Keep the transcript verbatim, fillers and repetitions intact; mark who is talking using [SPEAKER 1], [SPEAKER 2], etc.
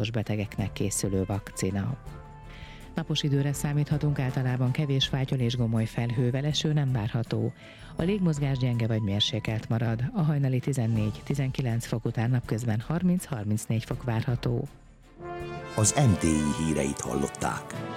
[SPEAKER 1] rákos betegeknek készülő vakcina. Napos időre számíthatunk, általában kevés fátyol és gomoly felhővel, eső nem várható. A légmozgás gyenge vagy mérsékelt marad, a hajnali tizennégy-tizenkilenc fok után napközben harminc-harmincnégy fok várható.
[SPEAKER 2] Az em té i híreit hallották.